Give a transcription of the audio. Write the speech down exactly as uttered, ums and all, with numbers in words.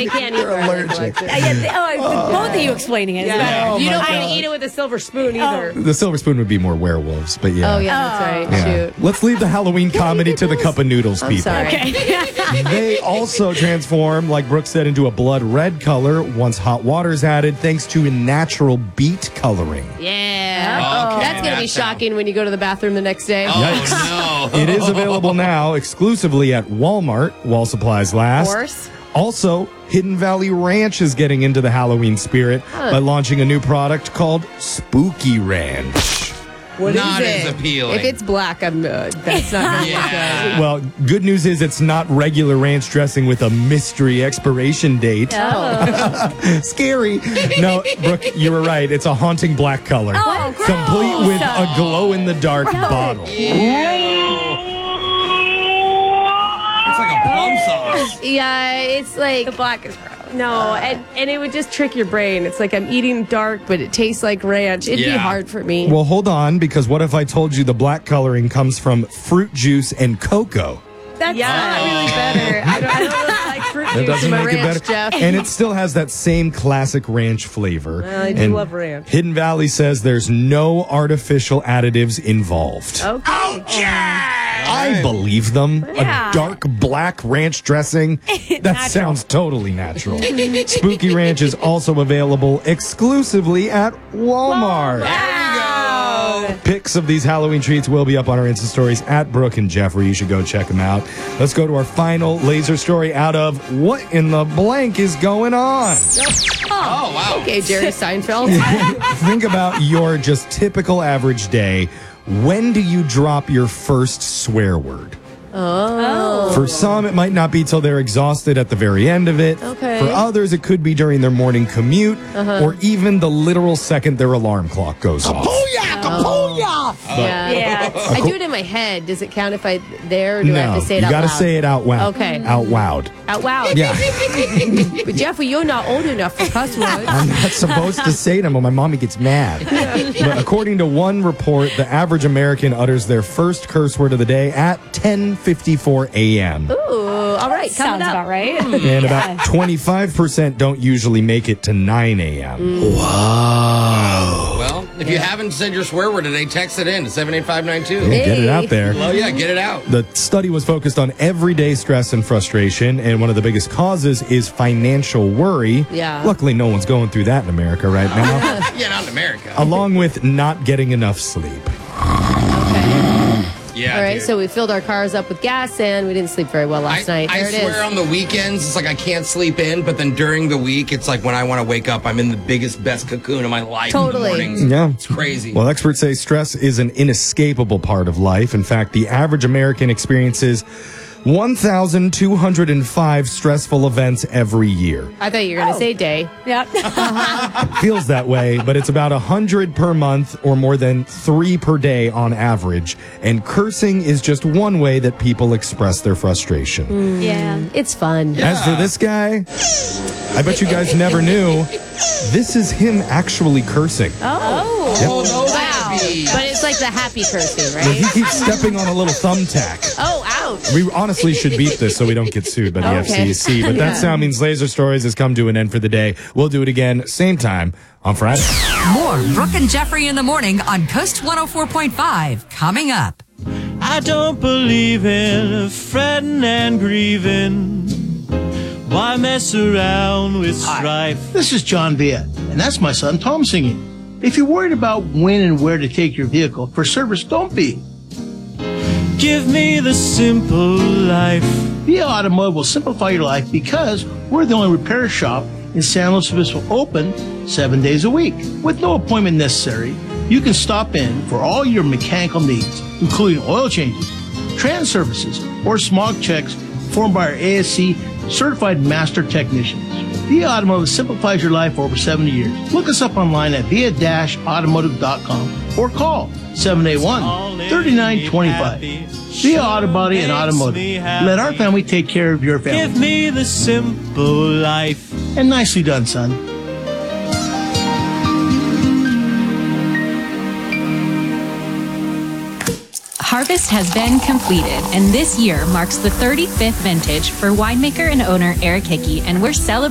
they can't eat You're allergic. Uh, yeah, they, oh, both of you explaining it. is Yeah. better. Oh, you my don't God. want to eat it with a silver spoon either. The silver spoon would be more werewolves, but yeah. Oh, yeah, that's right. Yeah. Shoot. Let's leave the Halloween comedy to the cup of noodles I'm people. sorry. Okay. They also transform, like Brooke said, into a blood red color once hot water is added, thanks to a natural beet coloring. Yeah. Okay, That's going to be that sounds- shocking when you go to the bathroom the next day. Oh, no. It is available now exclusively at Walmart while supplies last. Of course. Also, Hidden Valley Ranch is getting into the Halloween spirit by launching a new product called Spooky Ranch. What is Not it? as appealing. If it's black, I'm uh, that's not going to Yeah. Well, good news is it's not regular ranch dressing with a mystery expiration date. Oh. Scary. No, Brooke, you were right. It's a haunting black color. Oh, gross. Complete with a glow-in-the-dark bottle. It's like a plum sauce. Yeah, it's like The black is gross. no, and and it would just trick your brain. It's like I'm eating dark, but it tastes like ranch. It'd be Yeah. hard for me. Well, hold on, because what if I told you the black coloring comes from fruit juice and cocoa? That's yeah, not really better. I don't, I don't really like fruit That juice doesn't in my make it ranch, better. Jeff. And it still has that same classic ranch flavor. Well, I do And love ranch. Hidden Valley says there's no artificial additives involved. Okay. I believe them. Yeah. A dark black ranch dressing. That sounds totally natural. Spooky Ranch is also available exclusively at Walmart. Pics of these Halloween treats will be up on our Insta stories at Brooke and Jeffrey. You should go check them out. Let's go to our final laser story out of What in the Blank is Going On? Oh, wow. Okay, Jerry Seinfeld. Think about your just typical average day. When do you drop your first swear word? Oh. For some, it might not be till they're exhausted at the very end of it. Okay. For others, it could be during their morning commute or even the literal second their alarm clock goes off. Yeah. Yeah. I do it in my head. Does it count if I there, or do I No, have to say it you out gotta loud? say it out loud. Okay. Out loud. Out loud. Yeah. But Jeffrey, you're not old enough for cuss words. I'm not supposed to say them, or my mommy gets mad. But according to one report, the average American utters their first curse word of the day at ten fifty-four a.m. Ooh, all right, coming Sounds up. about right. And about twenty-five percent don't usually make it to nine a.m. Well, if you haven't said your swear word today, text it in to seven eight five nine two. Get it out there. Oh, yeah, get it out. The study was focused on everyday stress and frustration, and one of the biggest causes is financial worry. Yeah. Luckily, no one's going through that in America right now, Yeah, not in America. along with not getting enough sleep. Yeah, All right, dude. so we filled our cars up with gas, and we didn't sleep very well last I, night. I There it swear is. on the weekends, it's like I can't sleep in, but then during the week, it's like when I want to wake up, I'm in the biggest, best cocoon of my life Totally. in the mornings. Yeah. It's crazy. Well, experts say stress is an inescapable part of life. In fact, the average American experiences one thousand two hundred five stressful events every year. I thought you were going to say day. Yep. It feels that way, but it's about one hundred per month or more than three per day on average. And cursing is just one way that people express their frustration. Yeah. It's fun. As for this guy, I bet you guys never knew, this is him actually cursing. Oh. oh, those Wow. happy. But it's like the happy cursing, He right? keeps stepping on a little thumbtack. Oh, ouch. We honestly should beat this so we don't get sued by the F Okay. C C. But that sound means Laser Stories has come to an end for the day. We'll do it again, same time on Friday. More Brooke and Jeffrey in the morning on Coast one oh four point five. Coming up. I don't believe in fretting and grieving. Why mess around with strife? This is John Villa, and that's my son Tom singing. If you're worried about when and where to take your vehicle for service, don't be. Give me the simple life. Villa Automotive will simplify your life because we're the only repair shop in San Luis Obispo open seven days a week. With no appointment necessary, you can stop in for all your mechanical needs, including oil changes, trans services, or smog checks performed by our A S C certified master technicians. Via Automotive simplifies your life for over seventy years. Look us up online at via dash automotive dot com or call seven eight one, three nine two five. Via Auto Body and Automotive. Let our family take care of your Give family. me the simple life. And nicely done, son. Harvest has been completed, and this year marks the thirty-fifth vintage for winemaker and owner Eric Hickey, and we're celebrating